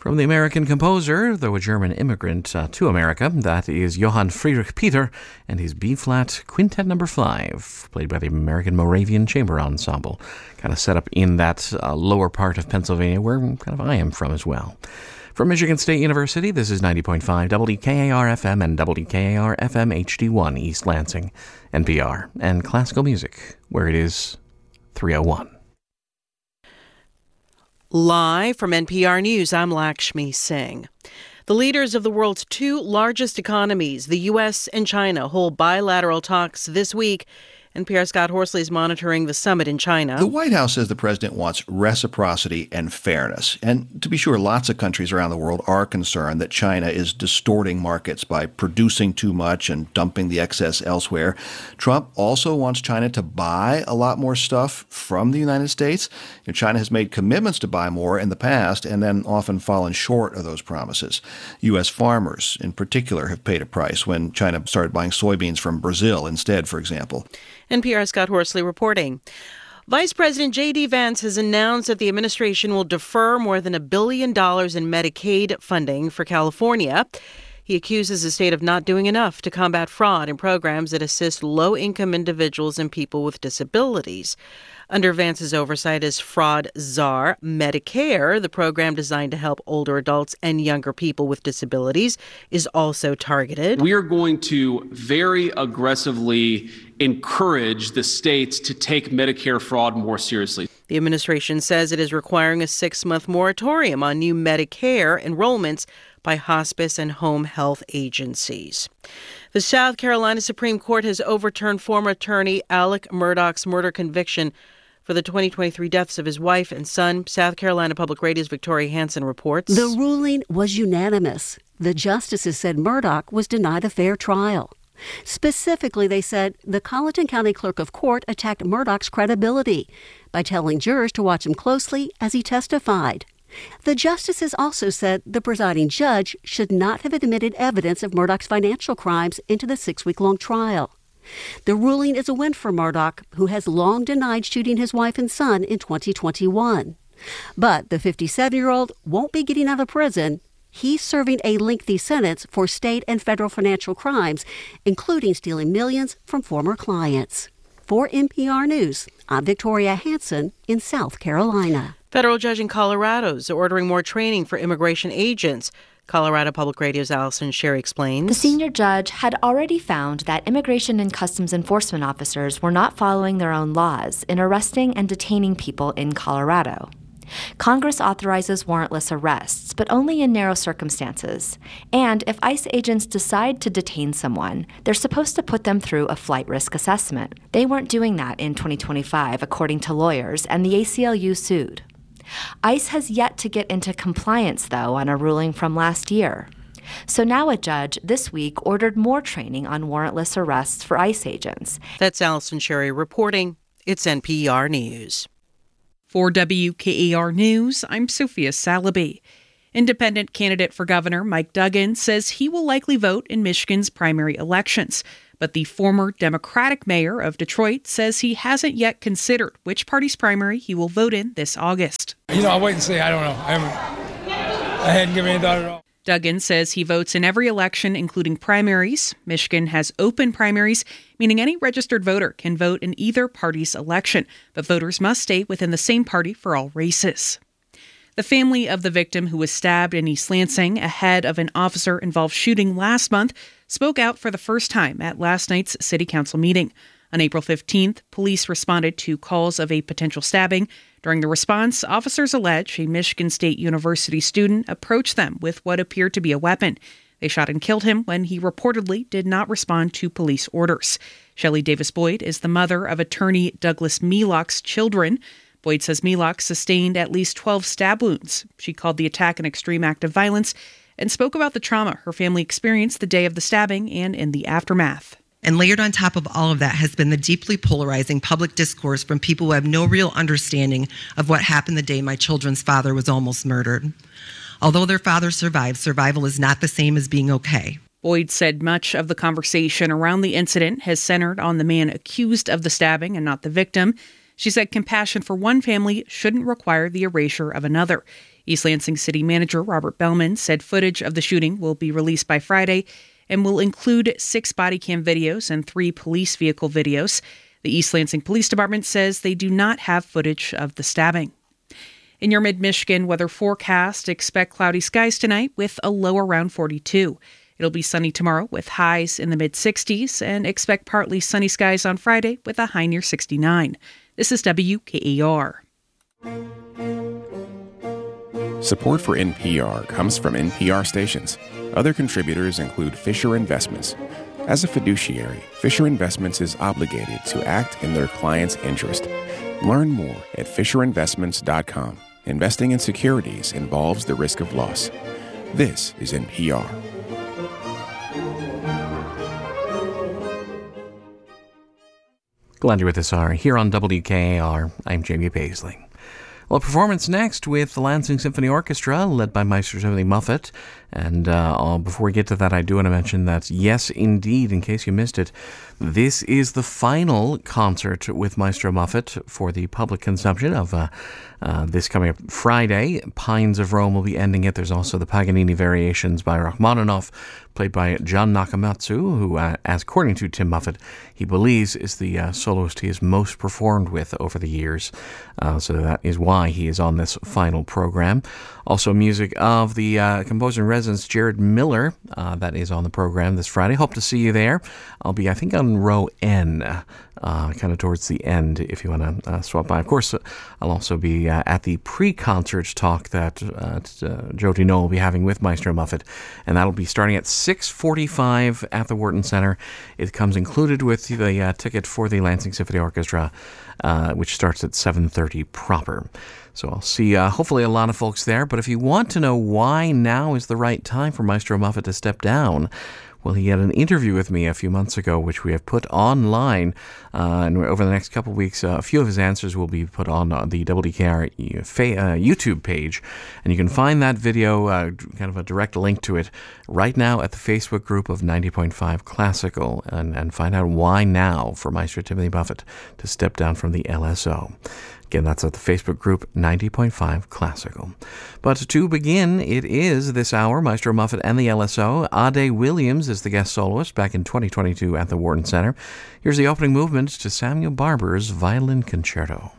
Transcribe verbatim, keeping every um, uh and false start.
From the American composer, though a German immigrant uh, to America, that is Johann Friedrich Peter and his B-flat Quintet Number Five, played by the American Moravian Chamber Ensemble, kind of set up in that uh, lower part of Pennsylvania, where kind of I am from as well. From Michigan State University, this is ninety point five W K A R F M and W K A R F M H D one East Lansing, N P R, and classical music, where it is three oh one. Live from N P R News, I'm Lakshmi Singh. The leaders of the world's two largest economies, the U S and China, hold bilateral talks this week. N P R's Scott Horsley is monitoring the summit in China. The White House says the president wants reciprocity and fairness. And to be sure, lots of countries around the world are concerned that China is distorting markets by producing too much and dumping the excess elsewhere. Trump also wants China to buy a lot more stuff from the United States. You know, China has made commitments to buy more in the past and then often fallen short of those promises. U S farmers, in particular, have paid a price when China started buying soybeans from Brazil instead, for example. N P R's Scott Horsley reporting. Vice President J D. Vance has announced that the administration will defer more than a billion dollars in Medicaid funding for California. He accuses the state of not doing enough to combat fraud in programs that assist low-income individuals and people with disabilities. Under Vance's oversight as fraud czar, Medicare, the program designed to help older adults and younger people with disabilities, is also targeted. We are going to very aggressively encourage the states to take Medicare fraud more seriously. The administration says it is requiring a six-month moratorium on new Medicare enrollments by hospice and home health agencies. The South Carolina Supreme Court has overturned former attorney Alec Murdaugh's murder conviction for the twenty twenty-three deaths of his wife and son. South Carolina Public Radio's Victoria Hansen reports. The ruling was unanimous. The justices said Murdaugh was denied a fair trial. Specifically, they said the Colleton County Clerk of Court attacked Murdaugh's credibility by telling jurors to watch him closely as he testified. The justices also said the presiding judge should not have admitted evidence of Murdaugh's financial crimes into the six-week-long trial. The ruling is a win for Murdaugh, who has long denied shooting his wife and son in twenty twenty-one. But the fifty-seven-year-old won't be getting out of prison. He's serving a lengthy sentence for state and federal financial crimes, including stealing millions from former clients. For N P R News, I'm Victoria Hansen in South Carolina. Federal judge in Colorado is ordering more training for immigration agents. Colorado Public Radio's Allison Sherry explains. The senior judge had already found that immigration and customs enforcement officers were not following their own laws in arresting and detaining people in Colorado. Congress authorizes warrantless arrests, but only in narrow circumstances. And if ICE agents decide to detain someone, they're supposed to put them through a flight risk assessment. They weren't doing that in twenty twenty-five, according to lawyers, and the A C L U sued. ICE has yet to get into compliance, though, on a ruling from last year. So now a judge this week ordered more training on warrantless arrests for ICE agents. That's Allison Sherry reporting. It's N P R News. For W K A R News, I'm Sophia Salaby. Independent candidate for governor Mike Duggan says he will likely vote in Michigan's primary elections. But the former Democratic mayor of Detroit says he hasn't yet considered which party's primary he will vote in this August. You know, I'll wait and see. I don't know. I haven't, I hadn't given any thought at all. Duggan says he votes in every election, including primaries. Michigan has open primaries, meaning any registered voter can vote in either party's election, but voters must stay within the same party for all races. The family of the victim who was stabbed in East Lansing ahead of an officer-involved shooting last month spoke out for the first time at last night's city council meeting. On April fifteenth, police responded to calls of a potential stabbing. During the response, officers allege a Michigan State University student approached them with what appeared to be a weapon. They shot and killed him when he reportedly did not respond to police orders. Shelley Davis Boyd is the mother of attorney Douglas Melock's children. Boyd says Melock sustained at least twelve stab wounds. She called the attack an extreme act of violence and spoke about the trauma her family experienced the day of the stabbing and in the aftermath. And layered on top of all of that has been the deeply polarizing public discourse from people who have no real understanding of what happened the day my children's father was almost murdered. Although their father survived, survival is not the same as being okay. Boyd said much of the conversation around the incident has centered on the man accused of the stabbing and not the victim. She said compassion for one family shouldn't require the erasure of another. East Lansing City Manager Robert Bellman said footage of the shooting will be released by Friday and will include six body cam videos and three police vehicle videos. The East Lansing Police Department says they do not have footage of the stabbing. In your mid-Michigan weather forecast, expect cloudy skies tonight with a low around forty-two. It'll be sunny tomorrow with highs in the mid-sixties, and expect partly sunny skies on Friday with a high near sixty-nine. This is W K A R. Support for N P R comes from N P R stations. Other contributors include Fisher Investments. As a fiduciary, Fisher Investments is obligated to act in their client's interest. Learn more at fisher investments dot com. Investing in securities involves the risk of loss. This is N P R. Glad you're with us, are here on W K A R. I'm Jamie Paisley. Well, performance next with the Lansing Symphony Orchestra, led by Maestro Timothy Muffet. And uh, before we get to that, I do want to mention that, yes, indeed, in case you missed it, this is the final concert with Maestro Muffet for the public consumption of uh, uh, this coming up Friday. Pines of Rome will be ending it. There's also the Paganini Variations by Rachmaninoff, played by John Nakamatsu, who, uh, as according to Tim Muffet, he believes is the uh, soloist he has most performed with over the years. Uh, so that is why he is on this final program. Also, music of the uh, composer in residence, Jared Miller, uh, that is on the program this Friday. Hope to see you there. I'll be, I think, on row N, uh, kind of towards the end, if you want to uh, swap by. Of course, I'll also be uh, at the pre-concert talk that uh, uh, Joe Dino will be having with Maestro Muffet, and that'll be starting at six forty-five at the Wharton Center. It comes included with the uh, ticket for the Lansing Symphony Orchestra, uh, which starts at seven thirty proper. So I'll see, uh, hopefully, a lot of folks there. But if you want to know why now is the right time for Maestro Muffet to step down, well, he had an interview with me a few months ago, which we have put online. Uh, and over the next couple of weeks, uh, a few of his answers will be put on uh, the W K R uh, YouTube page. And you can find that video, uh, kind of a direct link to it, right now at the Facebook group of ninety point five Classical, and, and find out why now for Maestro Timothy Muffet to step down from the L S O. Again, that's at the Facebook group, ninety point five Classical. But to begin, it is this hour, Maestro Muffet and the L S O. Ade Williams is the guest soloist back in twenty twenty-two at the Wharton Center. Here's the opening movement to Samuel Barber's Violin Concerto.